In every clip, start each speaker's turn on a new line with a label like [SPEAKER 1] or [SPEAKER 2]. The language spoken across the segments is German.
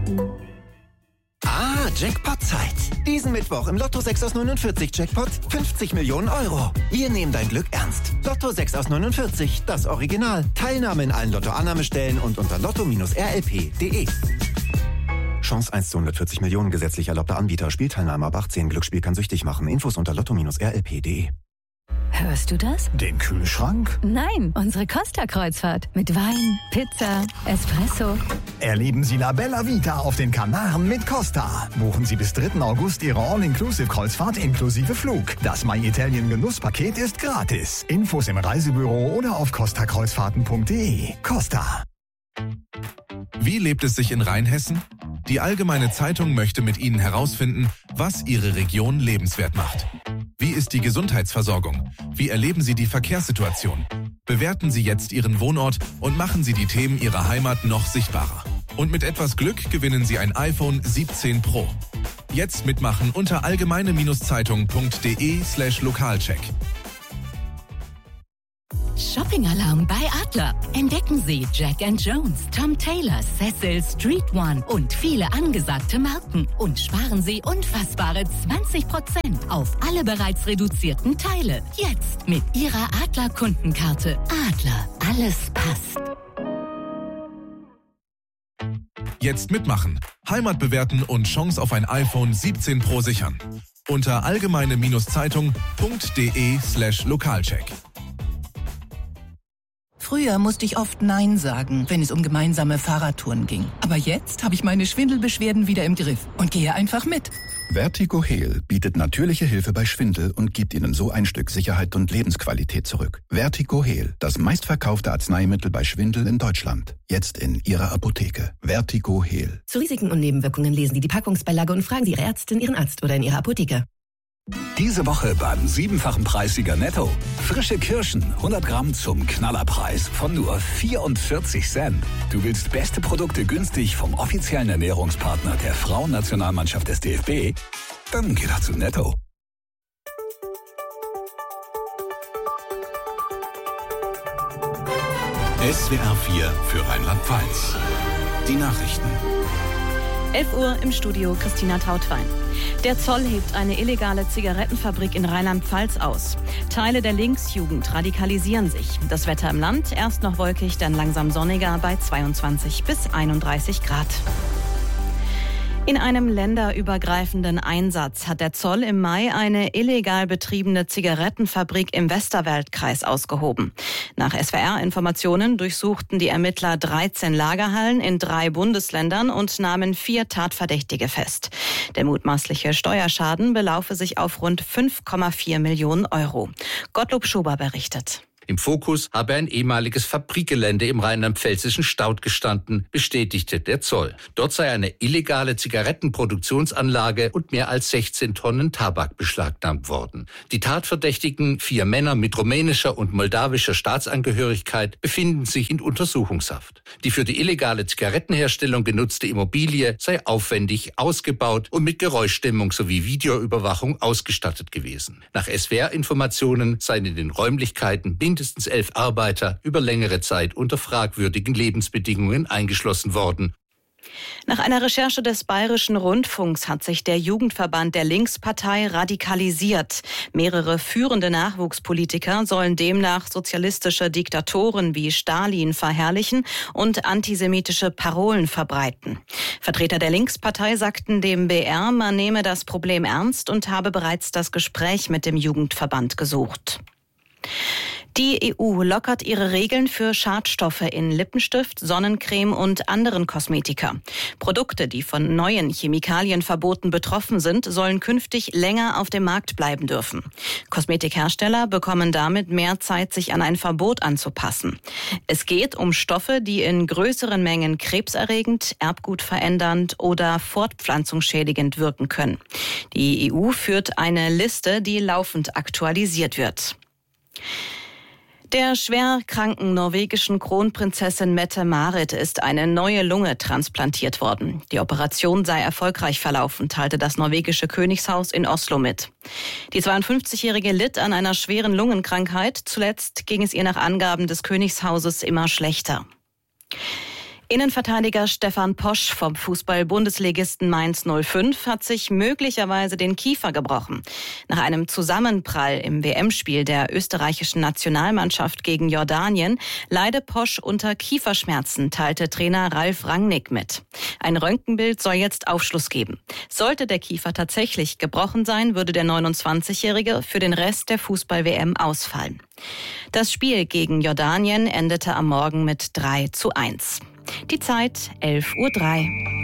[SPEAKER 1] Jackpot-Zeit. Diesen Mittwoch im Lotto 6 aus 49 Jackpot 50 Millionen Euro. Wir nehmen dein Glück ernst. Lotto 6 aus 49, das Original. Teilnahme in allen Lotto-Annahmestellen und unter lotto-rlp.de. Chance 1 zu 140 Millionen, gesetzlich erlaubter Anbieter. Spielteilnahme ab 18. Glücksspiel kann süchtig machen. Infos unter lotto-rlp.de.
[SPEAKER 2] Hörst du das?
[SPEAKER 3] Den Kühlschrank?
[SPEAKER 2] Nein, unsere Costa-Kreuzfahrt. Mit Wein, Pizza, Espresso.
[SPEAKER 3] Erleben Sie La Bella Vita auf den Kanaren mit Costa. Buchen Sie bis 3. August Ihre All-Inclusive-Kreuzfahrt inklusive Flug. Das My Italien Genusspaket ist gratis. Infos im Reisebüro oder auf costakreuzfahrten.de. Costa.
[SPEAKER 4] Wie lebt es sich in Rheinhessen? Die Allgemeine Zeitung möchte mit Ihnen herausfinden, was Ihre Region lebenswert macht. Wie ist die Gesundheitsversorgung? Wie erleben Sie die Verkehrssituation? Bewerten Sie jetzt Ihren Wohnort und machen Sie die Themen Ihrer Heimat noch sichtbarer. Und mit etwas Glück gewinnen Sie ein iPhone 17 Pro. Jetzt mitmachen unter allgemeine-zeitung.de/Lokalcheck.
[SPEAKER 5] Shopping-Alarm bei Adler. Entdecken Sie Jack & Jones, Tom Taylor, Cecil, Street One und viele angesagte Marken. Und sparen Sie unfassbare 20% auf alle bereits reduzierten Teile. Jetzt mit Ihrer Adler-Kundenkarte. Adler, alles passt.
[SPEAKER 4] Jetzt mitmachen, Heimat bewerten und Chance auf ein iPhone 17 Pro sichern. Unter allgemeine-zeitung.de/Lokalcheck.
[SPEAKER 6] Früher musste ich oft Nein sagen, wenn es um gemeinsame Fahrradtouren ging. Aber jetzt habe ich meine Schwindelbeschwerden wieder im Griff und gehe einfach mit.
[SPEAKER 7] Vertigo Heal bietet natürliche Hilfe bei Schwindel und gibt Ihnen so ein Stück Sicherheit und Lebensqualität zurück. Vertigo Heal, das meistverkaufte Arzneimittel bei Schwindel in Deutschland. Jetzt in Ihrer Apotheke. Vertigo Heal.
[SPEAKER 8] Zu Risiken und Nebenwirkungen lesen Sie die Packungsbeilage und fragen Sie Ihre Ärztin, Ihren Arzt oder in Ihrer Apotheke.
[SPEAKER 9] Diese Woche beim 7-fachen Preissieger Netto. Frische Kirschen, 100 Gramm zum Knallerpreis von nur 44 Cent. Du willst beste Produkte günstig vom offiziellen Ernährungspartner der Frauennationalmannschaft des DFB? Dann geh doch zu Netto.
[SPEAKER 10] SWR 4 für Rheinland-Pfalz. Die Nachrichten.
[SPEAKER 11] 11 Uhr im Studio, Christina Tautwein. Der Zoll hebt eine illegale Zigarettenfabrik in Rheinland-Pfalz aus. Teile der Linksjugend radikalisieren sich. Das Wetter im Land, erst noch wolkig, dann langsam sonniger bei 22 bis 31 Grad. In einem länderübergreifenden Einsatz hat der Zoll im Mai eine illegal betriebene Zigarettenfabrik im Westerwaldkreis ausgehoben. Nach SWR-Informationen durchsuchten die Ermittler 13 Lagerhallen in 3 Bundesländern und nahmen 4 Tatverdächtige fest. Der mutmaßliche Steuerschaden belaufe sich auf rund 5,4 Millionen Euro. Gottlob Schober berichtet.
[SPEAKER 12] Im Fokus habe ein ehemaliges Fabrikgelände im rheinland-pfälzischen Staudt gestanden, bestätigte der Zoll. Dort sei eine illegale Zigarettenproduktionsanlage und mehr als 16 Tonnen Tabak beschlagnahmt worden. Die Tatverdächtigen, 4 Männer mit rumänischer und moldawischer Staatsangehörigkeit, befinden sich in Untersuchungshaft. Die für die illegale Zigarettenherstellung genutzte Immobilie sei aufwendig ausgebaut und mit Geräuschdämmung sowie Videoüberwachung ausgestattet gewesen. Nach SWR-Informationen seien in den Räumlichkeiten mindestens 11 Arbeiter über längere Zeit unter fragwürdigen Lebensbedingungen eingeschlossen worden.
[SPEAKER 11] Nach einer Recherche des Bayerischen Rundfunks hat sich der Jugendverband der Linkspartei radikalisiert. Mehrere führende Nachwuchspolitiker sollen demnach sozialistische Diktatoren wie Stalin verherrlichen und antisemitische Parolen verbreiten. Vertreter der Linkspartei sagten dem BR, man nehme das Problem ernst und habe bereits das Gespräch mit dem Jugendverband gesucht. Die EU lockert ihre Regeln für Schadstoffe in Lippenstift, Sonnencreme und anderen Kosmetika. Produkte, die von neuen Chemikalienverboten betroffen sind, sollen künftig länger auf dem Markt bleiben dürfen. Kosmetikhersteller bekommen damit mehr Zeit, sich an ein Verbot anzupassen. Es geht um Stoffe, die in größeren Mengen krebserregend, erbgutverändernd oder fortpflanzungsschädigend wirken können. Die EU führt eine Liste, die laufend aktualisiert wird. Der schwer kranken norwegischen Kronprinzessin Mette-Marit ist eine neue Lunge transplantiert worden. Die Operation sei erfolgreich verlaufen, teilte das norwegische Königshaus in Oslo mit. Die 52-Jährige litt an einer schweren Lungenkrankheit. Zuletzt ging es ihr nach Angaben des Königshauses immer schlechter. Innenverteidiger Stefan Posch vom Fußball-Bundesligisten Mainz 05 hat sich möglicherweise den Kiefer gebrochen. Nach einem Zusammenprall im WM-Spiel der österreichischen Nationalmannschaft gegen Jordanien leide Posch unter Kieferschmerzen, teilte Trainer Ralf Rangnick mit. Ein Röntgenbild soll jetzt Aufschluss geben. Sollte der Kiefer tatsächlich gebrochen sein, würde der 29-Jährige für den Rest der Fußball-WM ausfallen. Das Spiel gegen Jordanien endete am Morgen mit 3:1. Die Zeit 11:03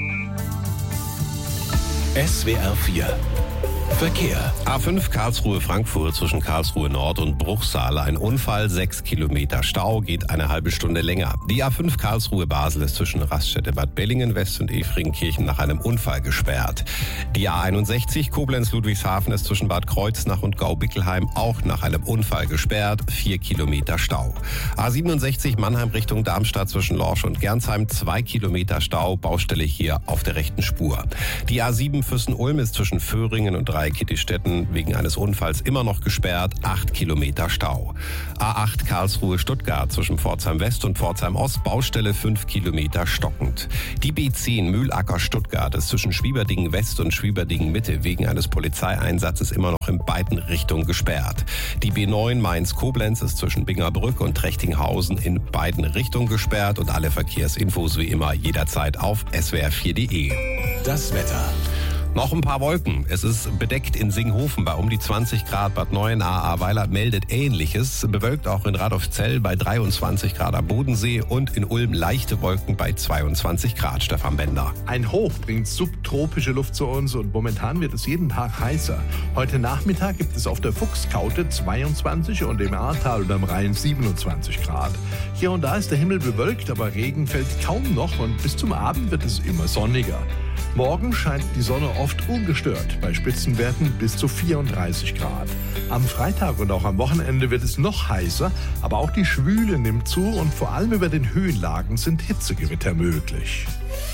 [SPEAKER 13] Uhr. SWR 4 Verkehr.
[SPEAKER 14] A5 Karlsruhe-Frankfurt zwischen Karlsruhe Nord und Bruchsal. Ein Unfall, 6 Kilometer Stau, geht eine halbe Stunde länger. Die A5 Karlsruhe-Basel ist zwischen Raststätte-Bad Bellingen-West und Efringkirchen nach einem Unfall gesperrt. Die A61 Koblenz-Ludwigshafen ist zwischen Bad Kreuznach und Gau-Bickelheim auch nach einem Unfall gesperrt, 4 Kilometer Stau. A67 Mannheim Richtung Darmstadt zwischen Lorsch und Gernsheim, 2 Kilometer Stau, Baustelle hier auf der rechten Spur. Die A7 Füssen-Ulm ist zwischen Föhringen und Kittistetten wegen eines Unfalls immer noch gesperrt, 8 Kilometer Stau. A8 Karlsruhe-Stuttgart zwischen Pforzheim West und Pforzheim Ost, Baustelle 5 Kilometer stockend. Die B10 Mühlacker-Stuttgart ist zwischen Schwieberdingen West und Schwieberdingen Mitte wegen eines Polizeieinsatzes immer noch in beiden Richtungen gesperrt. Die B9 Mainz-Koblenz ist zwischen Bingerbrück und Trechtinghausen in beiden Richtungen gesperrt und alle Verkehrsinfos wie immer jederzeit auf swr4.de.
[SPEAKER 13] Das Wetter.
[SPEAKER 14] Noch ein paar Wolken. Es ist bedeckt in Singhofen bei um die 20 Grad. Bad Neuenahr-Ahrweiler meldet Ähnliches. Bewölkt auch in Radolfzell bei 23 Grad am Bodensee und in Ulm leichte Wolken bei 22 Grad. Stefan Bender.
[SPEAKER 15] Ein Hoch bringt subtropische Luft zu uns und momentan wird es jeden Tag heißer. Heute Nachmittag gibt es auf der Fuchskaute 22 und im Ahrtal und am Rhein 27 Grad. Hier und da ist der Himmel bewölkt, aber Regen fällt kaum noch und bis zum Abend wird es immer sonniger. Morgen scheint die Sonne oft ungestört, bei Spitzenwerten bis zu 34 Grad. Am Freitag und auch am Wochenende wird es noch heißer, aber auch die Schwüle nimmt zu und vor allem über den Höhenlagen sind Hitzegewitter möglich.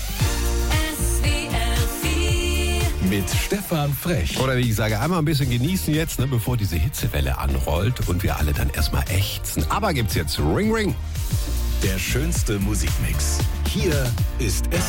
[SPEAKER 13] Mit Stefan Frech.
[SPEAKER 14] Oder wie ich sage, einmal ein bisschen genießen jetzt, bevor diese Hitzewelle anrollt und wir alle dann erstmal ächzen. Aber gibt's jetzt Ring Ring.
[SPEAKER 13] Der schönste Musikmix. Hier ist